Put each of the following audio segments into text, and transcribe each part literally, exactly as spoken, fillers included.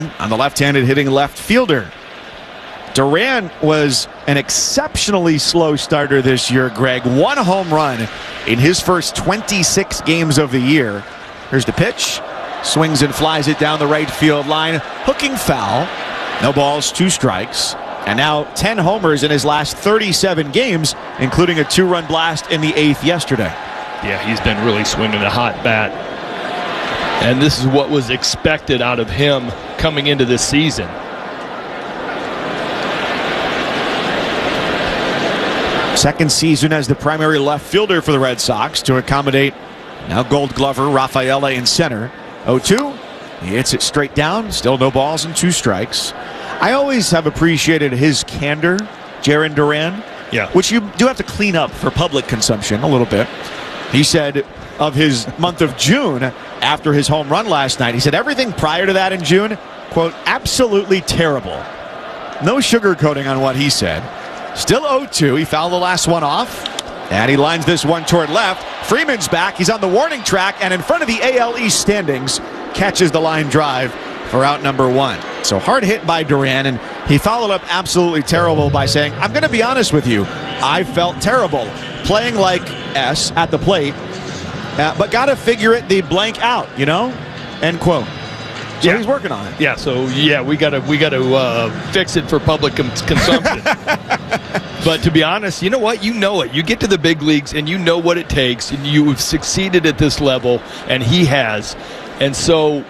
on the left-handed hitting left fielder. Duran was an exceptionally slow starter this year, Greg. One home run in his first twenty-six games of the year. Here's the pitch. Swings and flies it down the right field line. Hooking foul. No balls, two strikes. And now ten homers in his last thirty-seven games, including a two-run blast in the eighth yesterday. Yeah, he's been really swinging a hot bat. And this is what was expected out of him coming into this season. Second season as the primary left fielder for the Red Sox to accommodate now Gold Glover Rafaela in center. oh two. He hits it straight down. Still no balls and two strikes. I always have appreciated his candor, Jarren Duran. Yeah. Which you do have to clean up for public consumption a little bit. He said of his month of June after his home run last night, he said everything prior to that in June, quote, absolutely terrible. No sugarcoating on what he said. Still oh two. He fouled the last one off. And he lines this one toward left. Freeman's back. He's on the warning track. And in front of the A L East standings, catches the line drive for out number one. So hard hit by Duran. And he followed up absolutely terrible by saying, I'm going to be honest with you. I felt terrible playing like S at the plate. Uh, but got to figure it the blank out, you know? End quote. So yeah. He's working on it. Yeah, so yeah, we gotta we gotta uh, fix it for public consumption. But to be honest, you know what? You know it. You get to the big leagues and you know what it takes, and you've succeeded at this level, and he has. And so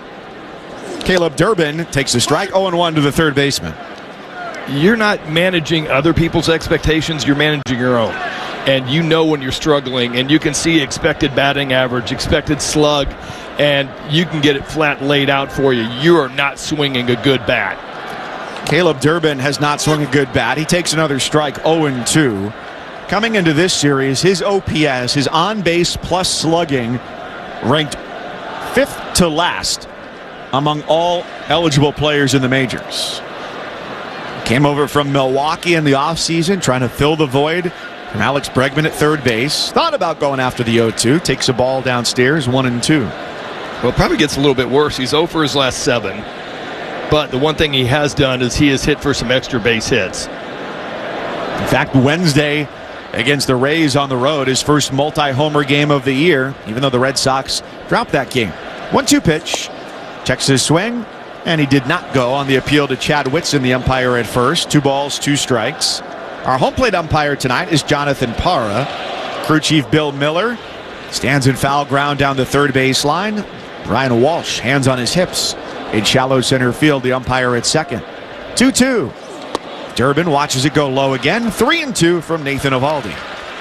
Caleb Durbin takes a strike, oh one to the third baseman. You're not managing other people's expectations, you're managing your own. And you know when you're struggling, and you can see expected batting average, expected slug, and you can get it flat laid out for you. You are not swinging a good bat. Caleb Durbin has not swung a good bat. He takes another strike, oh two. Coming into this series, his O P S, his on-base plus slugging, ranked fifth to last among all eligible players in the majors. Came over from Milwaukee in the offseason, trying to fill the void from Alex Bregman at third base. Thought about going after the oh two. Takes a ball downstairs, one and two. Well, it probably gets a little bit worse. He's oh for his last seven. But the one thing he has done is he has hit for some extra base hits. In fact, Wednesday against the Rays on the road, his first multi-homer game of the year, even though the Red Sox dropped that game. one two pitch. Checks his swing. And he did not go on the appeal to Chad Whitson, the umpire at first. Two balls, two strikes. Our home plate umpire tonight is Jonathan Parra. Crew chief Bill Miller stands in foul ground down the third base line. Ryan Walsh, hands on his hips. In shallow center field, the umpire at second. two two. Durbin watches it go low again. three and two from Nathan Eovaldi.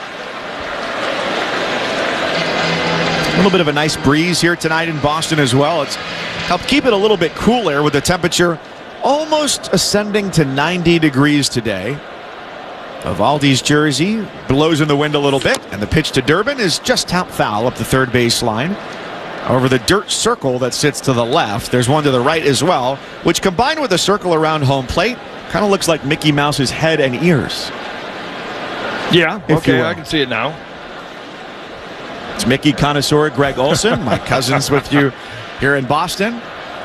A little bit of a nice breeze here tonight in Boston as well. It's helped keep it a little bit cooler with the temperature almost ascending to ninety degrees today. Eovaldi's jersey blows in the wind a little bit, and the pitch to Durbin is just top foul up the third base line. Over the dirt circle that sits to the left, there's one to the right as well, which combined with the circle around home plate kind of looks like Mickey Mouse's head and ears. Yeah, okay, I can see it now. It's Mickey connoisseur Greg Olson, my cousins with you here in Boston.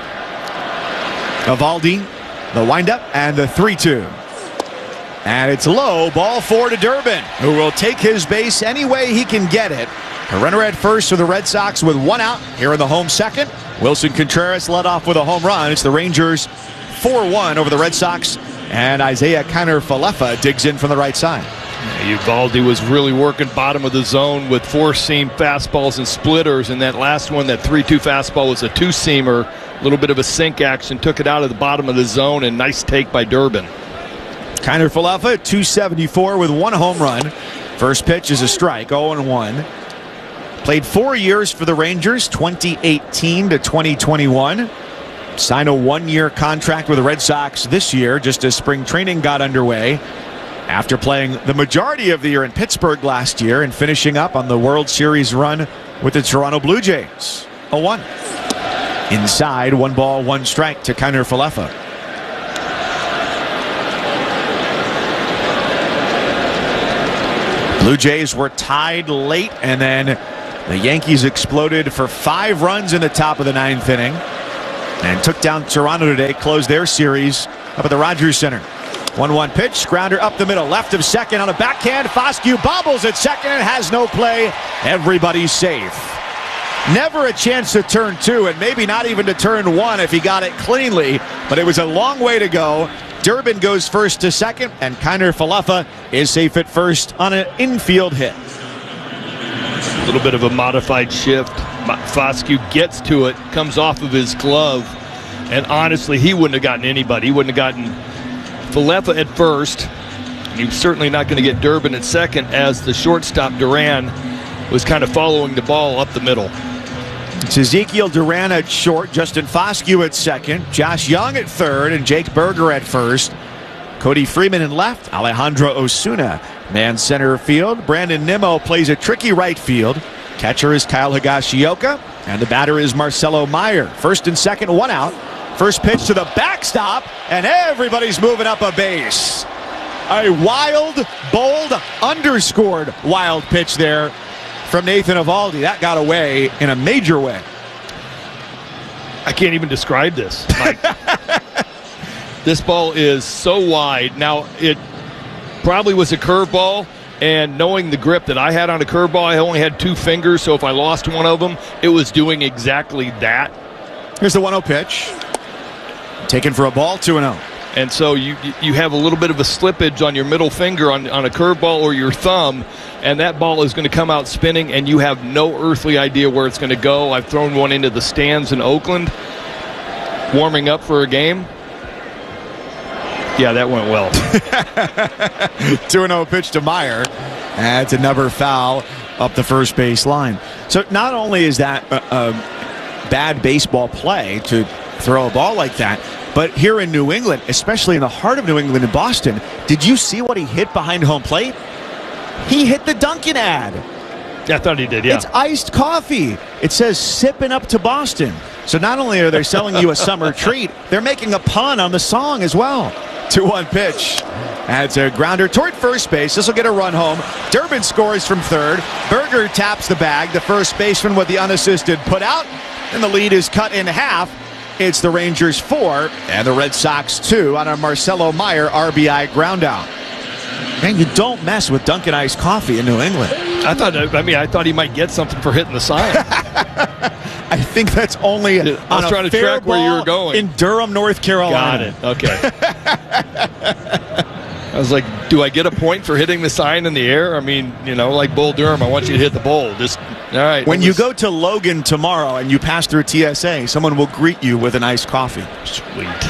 Eovaldi, the windup, and the three two. And it's low, ball four to Durbin, who will take his base any way he can get it. A runner at first for the Red Sox with one out here in the home second. Wilson Contreras led off with a home run. It's the Rangers four one over the Red Sox, and Isaiah Kiner-Falefa digs in from the right side. Eovaldi was really working bottom of the zone with four-seam fastballs and splitters, and that last one, that three two fastball, was a two-seamer. A little bit of a sink action, took it out of the bottom of the zone, and nice take by Durbin. Kiner-Falefa, two seventy-four with one home run. First pitch is a strike, oh one. Played four years for the Rangers, twenty eighteen to twenty twenty-one. Signed a one-year contract with the Red Sox this year, just as spring training got underway. After playing the majority of the year in Pittsburgh last year and finishing up on the World Series run with the Toronto Blue Jays. oh one. Inside, one ball, one strike to Kiner-Falefa. Blue Jays were tied late, and then the Yankees exploded for five runs in the top of the ninth inning. and took down Toronto today, closed their series up at the Rogers Center. one one pitch, grounder up the middle, left of second on a backhand. Foscue bobbles at second and has no play. Everybody's safe. Never a chance to turn two, and maybe not even to turn one if he got it cleanly, but it was a long way to go. Durbin goes first to second, and Kiner Falefa is safe at first on an infield hit. A little bit of a modified shift. Foscue gets to it, comes off of his glove, and honestly, he wouldn't have gotten anybody. He wouldn't have gotten Falefa at first. He was certainly not going to get Durbin at second, as the shortstop Duran was kind of following the ball up the middle. It's Ezekiel Duran at short, Justin Foscue at second, Josh Young at third, and Jake Berger at first. Cody Freeman in left, Alejandro Osuna man center field. Brandon Nimmo plays a tricky right field. Catcher is Kyle Higashioka, and the batter is Marcelo Meyer. First and second, one out. First pitch to the backstop, and everybody's moving up a base. A wild, bold, underscored wild pitch there from Nathan Eovaldi. That got away in a major way. I can't even describe this, Mike. This ball is so wide. Now, it probably was a curveball, and knowing the grip that I had on a curveball, I only had two fingers, so if I lost one of them, it was doing exactly that. Here's the one oh pitch. Taken for a ball, two and oh. And so you you have a little bit of a slippage on your middle finger on, on a curveball or your thumb, and that ball is going to come out spinning, and you have no earthly idea where it's going to go. I've thrown one into the stands in Oakland, warming up for a game. Yeah, that went well. two and oh pitch to Meyer. That's another foul up the first base line. So not only is that a, a bad baseball play to throw a ball like that, but here in New England, especially in the heart of New England in Boston, did you see what he hit behind home plate? He hit the Dunkin' ad. Yeah, I thought he did, yeah. It's iced coffee. It says sipping up to Boston. So not only are they selling you a summer treat, they're making a pun on the song as well. two one pitch. That's a grounder toward first base. This will get a run home. Durbin scores from third. Berger taps the bag. The first baseman with the unassisted put out. And the lead is cut in half. It's the Rangers four and the Red Sox two on a Marcelo Meyer R B I ground out. Man, you don't mess with Dunkin' iced coffee in New England. I thought, I mean, I thought he might get something for hitting the sign. I think that's only I was on a trying to fair track where you were going. In Durham, North Carolina. Got it. Okay. I was like, do I get a point for hitting the sign in the air? I mean, you know, like Bull Durham, I want you to hit the bowl. Just, all right. When was... you go to Logan tomorrow and you pass through T S A, someone will greet you with an iced coffee. Sweet.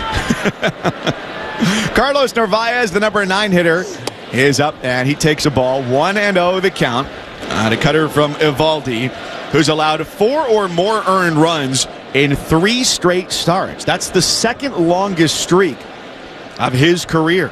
Carlos Narvaez, the number nine hitter, is up, and he takes a ball. one and oh the count. Uh, the cutter from Eovaldi, who's allowed four or more earned runs in three straight starts. That's the second longest streak of his career.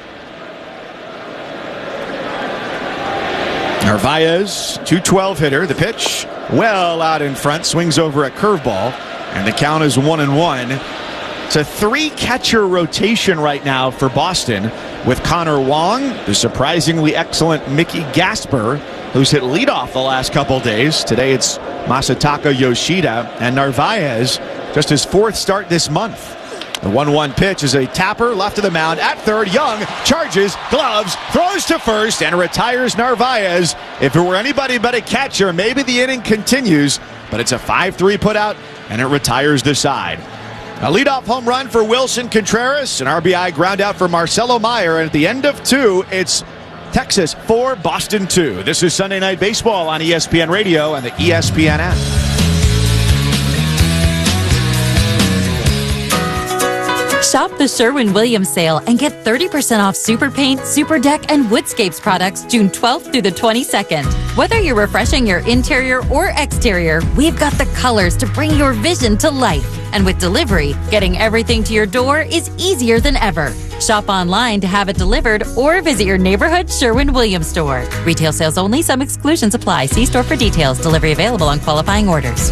Narvaez, two twelve hitter. The pitch well out in front, swings over a curveball, and the count is one and one. It's a three-catcher rotation right now for Boston with Connor Wong, the surprisingly excellent Mickey Gasper, who's hit leadoff the last couple days. Today it's Masataka Yoshida, and Narvaez, just his fourth start this month. The one one pitch is a tapper left of the mound at third. Young charges, gloves, throws to first, and retires Narvaez. If it were anybody but a catcher, maybe the inning continues, but it's a five three put out, and it retires the side. A leadoff home run for Wilson Contreras, an R B I ground out for Marcelo Meyer, and at the end of two, it's Texas four, Boston two. This is Sunday Night Baseball on E S P N Radio and the E S P N app. Shop the Sherwin-Williams sale and get thirty percent off Super Paint, Super Deck, and Woodscapes products June twelfth through the twenty-second. Whether you're refreshing your interior or exterior, we've got the colors to bring your vision to life. And with delivery, getting everything to your door is easier than ever. Shop online to have it delivered or visit your neighborhood Sherwin-Williams store. Retail sales only. Some exclusions apply. See store for details. Delivery available on qualifying orders.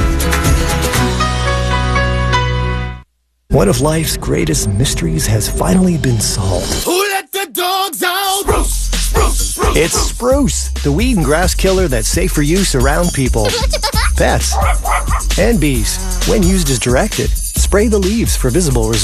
One of life's greatest mysteries has finally been solved. Who let the dogs out? Spruce, spruce, spruce. It's Spruce, the weed and grass killer that's safe for use around people, pets, and bees when used as directed. Spruce spray the leaves for visible results.